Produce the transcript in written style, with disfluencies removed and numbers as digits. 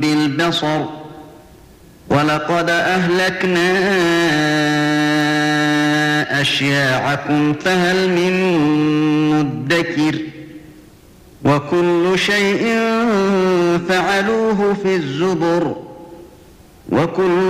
بالبصر ولقد أهلكنا أشياعكم فهل من مدكر وكل شيء فعلوه في الزبر وكل